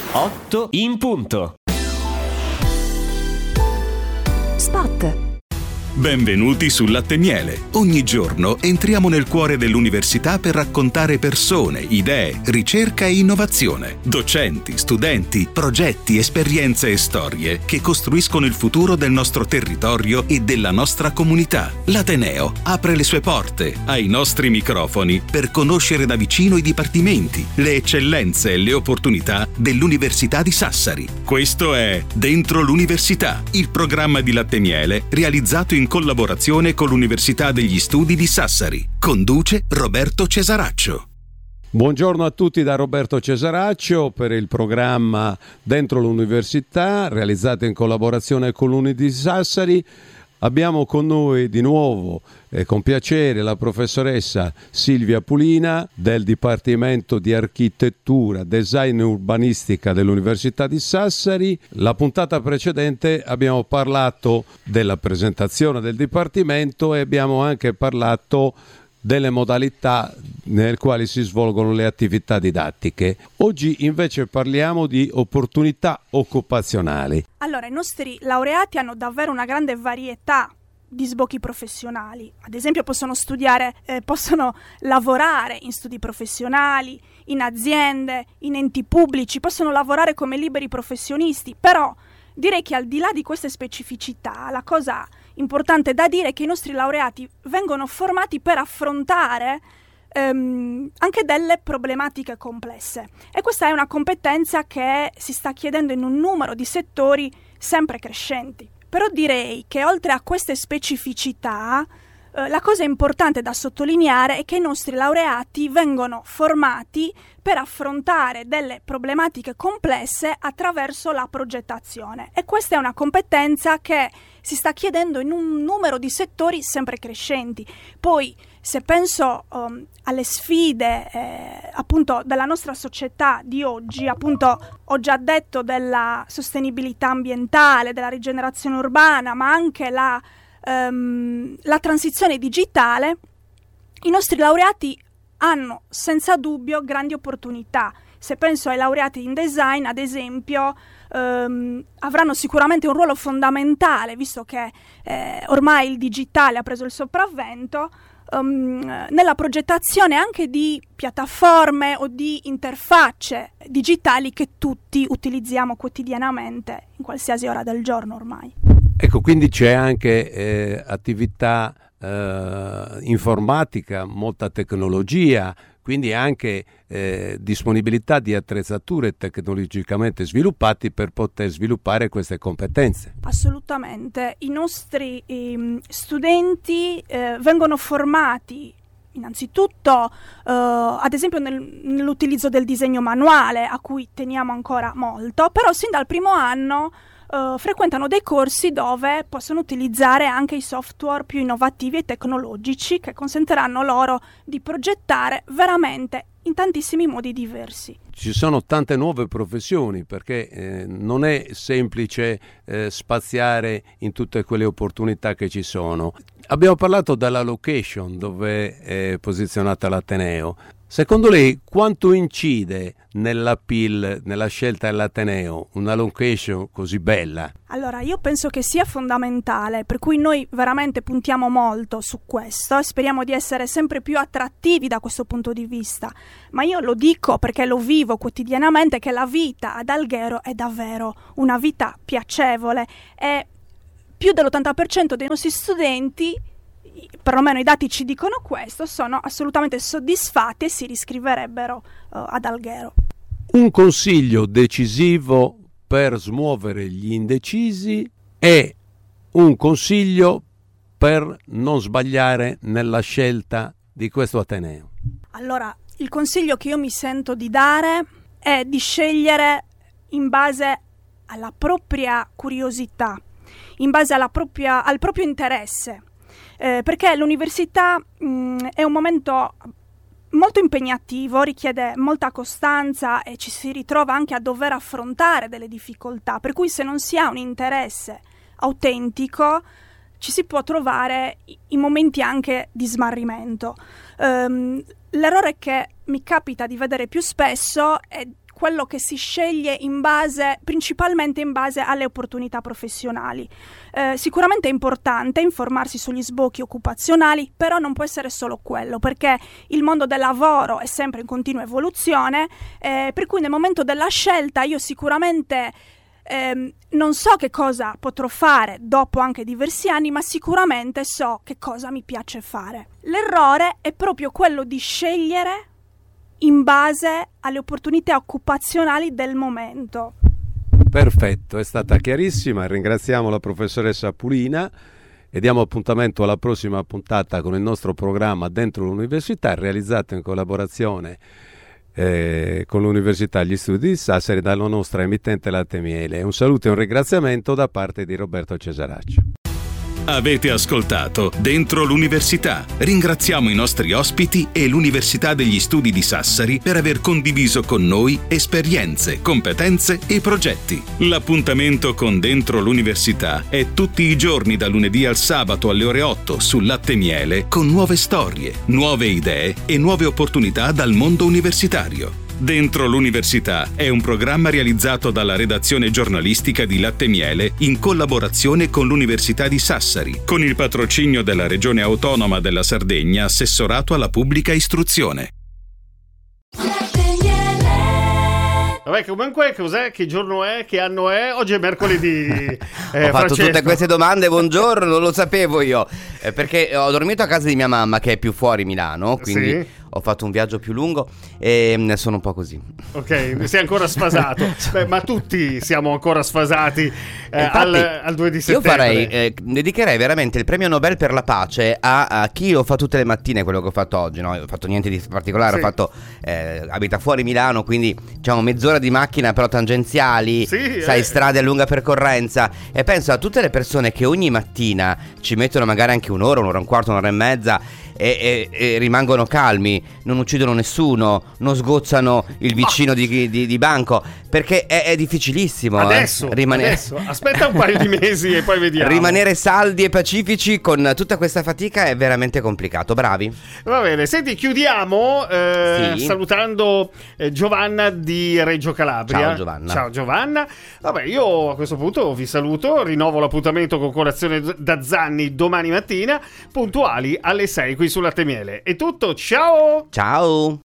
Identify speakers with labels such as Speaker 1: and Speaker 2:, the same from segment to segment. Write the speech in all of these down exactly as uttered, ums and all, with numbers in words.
Speaker 1: otto in punto.
Speaker 2: Spot.
Speaker 3: Benvenuti su Latte e Miele. Ogni giorno entriamo nel cuore dell'università per raccontare persone, idee, ricerca e innovazione. Docenti, studenti, progetti, esperienze e storie che costruiscono il futuro del nostro territorio e della nostra comunità. L'Ateneo apre le sue porte ai nostri microfoni per conoscere da vicino i dipartimenti, le eccellenze e le opportunità dell'Università di Sassari. Questo è Dentro l'Università, il programma di Latte e Miele realizzato in collaborazione con l'Università degli Studi di Sassari. Conduce Roberto Cesaraccio.
Speaker 4: Buongiorno a tutti da Roberto Cesaraccio per il programma Dentro l'Università, realizzato in collaborazione con l'Università di Sassari. Abbiamo con noi di nuovo e con piacere la professoressa Silvia Pulina del Dipartimento di Architettura, Design e Urbanistica dell'Università di Sassari. La puntata precedente abbiamo parlato della presentazione del Dipartimento e abbiamo anche parlato delle modalità nelle quali si svolgono le attività didattiche. Oggi invece parliamo di opportunità occupazionali.
Speaker 5: Allora, i nostri laureati hanno davvero una grande varietà di sbocchi professionali. Ad esempio possono studiare, eh, possono lavorare in studi professionali, in aziende, in enti pubblici, possono lavorare come liberi professionisti, però direi che al di là di queste specificità, la cosa importante da dire è che i nostri laureati vengono formati per affrontare ehm, anche delle problematiche complesse, e questa è una competenza che si sta chiedendo in un numero di settori sempre crescenti. Però direi che oltre a queste specificità, eh, la cosa importante da sottolineare è che i nostri laureati vengono formati per affrontare delle problematiche complesse attraverso la progettazione, e questa è una competenza che si sta chiedendo in un numero di settori sempre crescenti. Poi, se penso um, alle sfide eh, appunto della nostra società di oggi, appunto ho già detto della sostenibilità ambientale, della rigenerazione urbana, ma anche la, um, la transizione digitale, i nostri laureati hanno senza dubbio grandi opportunità. Se penso ai laureati in design, ad esempio, ehm, avranno sicuramente un ruolo fondamentale, visto che eh, ormai il digitale ha preso il sopravvento, um, nella progettazione anche di piattaforme o di interfacce digitali che tutti utilizziamo quotidianamente, in qualsiasi ora del giorno ormai.
Speaker 4: Ecco, quindi c'è anche eh, attività eh, informatica, molta tecnologia, quindi anche eh, disponibilità di attrezzature tecnologicamente sviluppate per poter sviluppare queste competenze.
Speaker 5: Assolutamente. I nostri ehm, studenti eh, vengono formati innanzitutto eh, ad esempio nel, nell'utilizzo del disegno manuale, a cui teniamo ancora molto, però sin dal primo anno Uh, frequentano dei corsi dove possono utilizzare anche i software più innovativi e tecnologici che consentiranno loro di progettare veramente in tantissimi modi diversi.
Speaker 4: Ci sono tante nuove professioni perché eh, non è semplice eh, spaziare in tutte quelle opportunità che ci sono. Abbiamo parlato della location dove è posizionata l'Ateneo. Secondo lei quanto incide nell'appeal, nella scelta dell'Ateneo, una location così bella?
Speaker 5: Allora, io penso che sia fondamentale, per cui noi veramente puntiamo molto su questo e speriamo di essere sempre più attrattivi da questo punto di vista. Ma io lo dico perché lo vivo quotidianamente, che la vita ad Alghero è davvero una vita piacevole e più dell'ottanta per cento dei nostri studenti, perlomeno i dati ci dicono questo, sono assolutamente soddisfatti e si riscriverebbero uh, ad Alghero.
Speaker 4: Un consiglio decisivo per smuovere gli indecisi e un consiglio per non sbagliare nella scelta di questo Ateneo.
Speaker 5: Allora, il consiglio che io mi sento di dare è di scegliere in base alla propria curiosità, in base alla propria, al proprio interesse. Eh, perché l'università mh, è un momento molto impegnativo, richiede molta costanza e ci si ritrova anche a dover affrontare delle difficoltà, per cui se non si ha un interesse autentico ci si può trovare in momenti anche di smarrimento. Um, l'errore che mi capita di vedere più spesso è quello che si sceglie in base, principalmente in base alle opportunità professionali. Eh, sicuramente è importante informarsi sugli sbocchi occupazionali, però non può essere solo quello, perché il mondo del lavoro è sempre in continua evoluzione, eh, per cui nel momento della scelta io sicuramente eh, non so che cosa potrò fare dopo anche diversi anni, ma sicuramente so che cosa mi piace fare. L'errore è proprio quello di scegliere in base alle opportunità occupazionali del momento.
Speaker 4: Perfetto, è stata chiarissima. Ringraziamo la professoressa Pulina e diamo appuntamento alla prossima puntata con il nostro programma Dentro l'Università, realizzato in collaborazione eh, con l'Università Gli Studi di Sassari dalla nostra emittente Latte Miele. Un saluto e un ringraziamento da parte di Roberto Cesaraccio.
Speaker 3: Avete ascoltato Dentro l'Università. Ringraziamo i nostri ospiti e l'Università degli Studi di Sassari per aver condiviso con noi esperienze, competenze e progetti. L'appuntamento con Dentro l'Università è tutti i giorni da lunedì al sabato alle ore otto su Latte Miele, con nuove storie, nuove idee e nuove opportunità dal mondo universitario. Dentro l'Università è un programma realizzato dalla redazione giornalistica di Latte Miele in collaborazione con l'Università di Sassari, con il patrocinio della Regione Autonoma della Sardegna, assessorato alla pubblica istruzione.
Speaker 6: Vabbè, comunque cos'è? Che giorno è? Che anno è? Oggi è mercoledì. Eh,
Speaker 7: ho fatto
Speaker 6: Francesco.
Speaker 7: tutte queste domande, buongiorno, non lo sapevo io, eh, perché ho dormito a casa di mia mamma che è più fuori Milano, quindi
Speaker 6: Sì.
Speaker 7: ho fatto un viaggio più lungo e ne sono un po' così.
Speaker 6: Ok, sei ancora sfasato. Beh, ma tutti siamo ancora sfasati eh,
Speaker 7: Infatti,
Speaker 6: al, al due di
Speaker 7: io
Speaker 6: settembre.
Speaker 7: farei, eh, dedicherei veramente il premio Nobel per la pace a, a chi lo fa tutte le mattine, quello che ho fatto oggi, no? Ho fatto niente di particolare,
Speaker 6: Sì.
Speaker 7: ho fatto, eh, abita fuori Milano, quindi diciamo mezz'ora di macchina però tangenziali,
Speaker 6: Sì,
Speaker 7: sai,
Speaker 6: eh.
Speaker 7: strade a lunga percorrenza, e penso a tutte le persone che ogni mattina ci mettono magari anche un'ora, un'ora e un quarto, un'ora e mezza e, e, e rimangono calmi, non uccidono nessuno, non sgozzano il vicino di, di, di banco, perché è, è difficilissimo
Speaker 6: Adesso,
Speaker 7: eh, rimane-
Speaker 6: adesso, aspetta un paio di mesi e poi vediamo.
Speaker 7: rimanere saldi e pacifici con tutta questa fatica è veramente complicato. Bravi.
Speaker 6: Va bene, senti, chiudiamo eh,
Speaker 7: Sì.
Speaker 6: salutando eh, Giovanna di Reggio Calabria.
Speaker 7: Ciao, Giovanna.
Speaker 6: Ciao Giovanna. Vabbè, io a questo punto vi saluto, rinnovo l'appuntamento con colazione da Zanni domani mattina, puntuali alle sei qui su Latte Miele. È tutto, ciao!
Speaker 7: Ciao.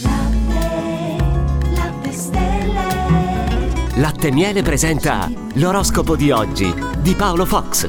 Speaker 1: Latte Miele presenta l'oroscopo di oggi di Paolo Fox.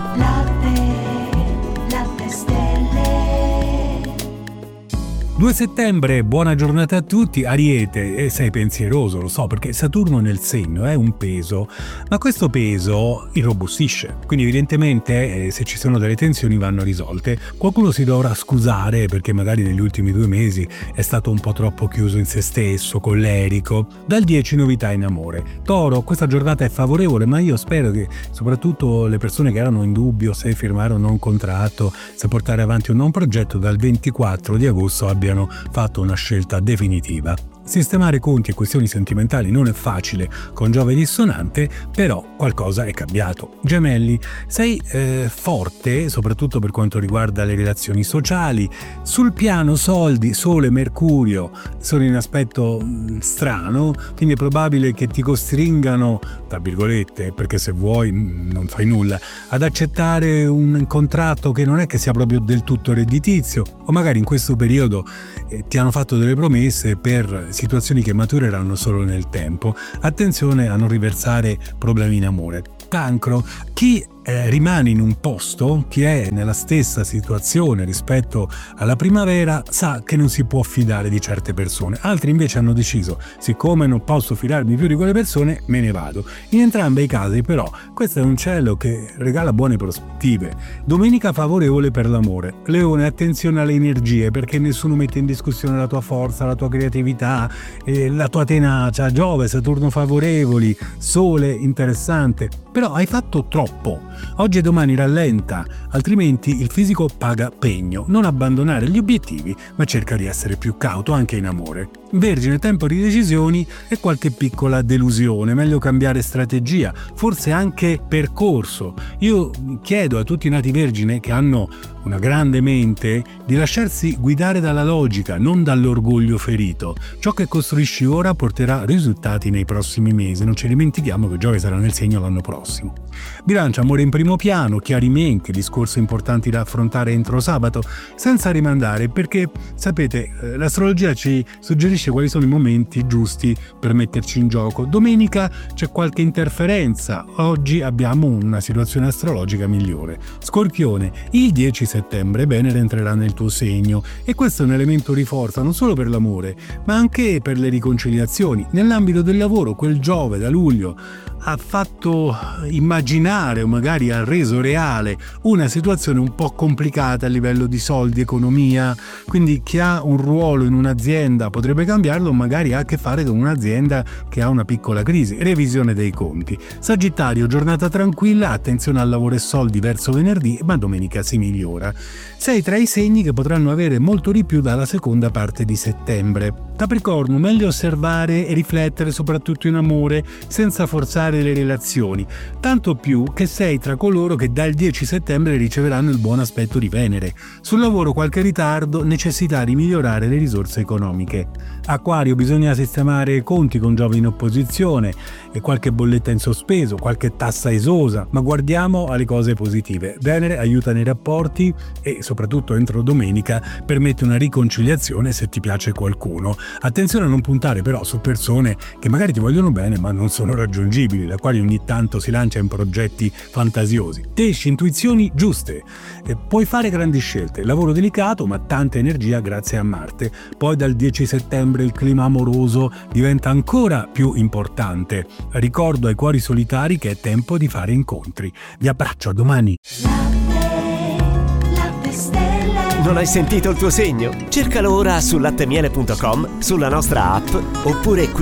Speaker 8: due settembre, buona giornata a tutti. Ariete, e sei pensieroso, lo so, perché Saturno nel segno è un peso, ma questo peso irrobustisce, quindi evidentemente eh, se ci sono delle tensioni vanno risolte. Qualcuno si dovrà scusare perché magari negli ultimi due mesi è stato un po' troppo chiuso in se stesso, collerico. Dal dieci novità in amore. Toro, questa giornata è favorevole, ma io spero che soprattutto le persone che erano in dubbio se firmare o no un contratto, se portare avanti o no un progetto, dal ventiquattro di agosto abbiano fatto una scelta definitiva. Sistemare conti e questioni sentimentali non è facile con Giove dissonante, però qualcosa è cambiato. Gemelli, sei eh, forte soprattutto per quanto riguarda le relazioni sociali. Sul piano soldi, Sole e Mercurio sono in aspetto mh, strano, quindi è probabile che ti costringano, tra virgolette, perché se vuoi mh, non fai nulla, ad accettare un contratto che non è che sia proprio del tutto redditizio, o magari in questo periodo eh, ti hanno fatto delle promesse per situazioni che matureranno solo nel tempo. Attenzione a non riversare problemi in amore. Cancro, chi eh, rimane in un posto, chi è nella stessa situazione rispetto alla primavera, sa che non si può fidare di certe persone. Altri invece hanno deciso, siccome non posso fidarmi più di quelle persone, me ne vado. In entrambi i casi però questo è un cielo che regala buone prospettive. Domenica favorevole per l'amore. Leone, attenzione alle energie, perché nessuno mette in discussione la tua forza, la tua creatività, eh, la tua tenacia. Giove, Saturno favorevoli, Sole interessante, però hai fatto troppo. Oggi e domani rallenta, altrimenti il fisico paga pegno. Non abbandonare gli obiettivi, ma cerca di essere più cauto anche in amore. Vergine, tempo di decisioni e qualche piccola delusione, meglio cambiare strategia, forse anche percorso. Io chiedo a tutti i nati Vergine che hanno una grande mente di lasciarsi guidare dalla logica, non dall'orgoglio ferito. Ciò che costruisci ora porterà risultati nei prossimi mesi, non ci dimentichiamo che Giove sarà nel segno l'anno prossimo. Bilancia, amore in primo piano, chiarimenti, discorsi importanti da affrontare entro sabato, senza rimandare, perché sapete, l'astrologia ci suggerisce quali sono i momenti giusti per metterci in gioco. Domenica c'è qualche interferenza, oggi abbiamo una situazione astrologica migliore. Scorpione, il dieci settembre Venere entrerà nel tuo segno e questo è un elemento di forza non solo per l'amore, ma anche per le riconciliazioni. Nell'ambito del lavoro, quel Giove da luglio ha fatto immaginare o magari ha reso reale una situazione un po' complicata a livello di soldi, economia, quindi chi ha un ruolo in un'azienda potrebbe cambiarlo, magari ha a che fare con un'azienda che ha una piccola crisi. Revisione dei conti. Sagittario, giornata tranquilla, attenzione al lavoro e soldi verso venerdì, ma domenica si migliora. Sei tra i segni che potranno avere molto di più dalla seconda parte di settembre. Capricorno, meglio osservare e riflettere soprattutto in amore senza forzare le relazioni, tanto più che sei tra coloro che dal dieci settembre riceveranno il buon aspetto di Venere. Sul lavoro qualche ritardo, necessità di migliorare le risorse economiche. Acquario, bisogna sistemare i conti con Giove in opposizione e qualche bolletta in sospeso, qualche tassa esosa, ma guardiamo alle cose positive. Venere aiuta nei rapporti e soprattutto entro domenica permette una riconciliazione se ti piace qualcuno. Attenzione a non puntare però su persone che magari ti vogliono bene ma non sono raggiungibili. L'Acquario ogni tanto si lancia in progetti fantasiosi. Pesci, intuizioni giuste. E puoi fare grandi scelte. Lavoro delicato ma tanta energia grazie a Marte. Poi dal dieci settembre il clima amoroso diventa ancora più importante. Ricordo ai cuori solitari che è tempo di fare incontri. Vi abbraccio, a domani.
Speaker 1: Non hai sentito il tuo segno? Cercalo ora su lattemiele punto com, sulla nostra app oppure qui